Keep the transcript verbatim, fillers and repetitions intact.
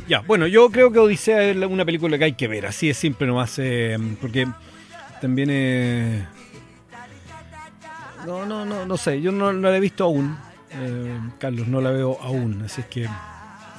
Ya, bueno, yo creo que Odisea es la- una película que hay que ver, así es simple nomás, eh, porque también... Eh, no, no, no, no sé, yo no, no la he visto aún, eh, Carlos, no la veo aún, así es que...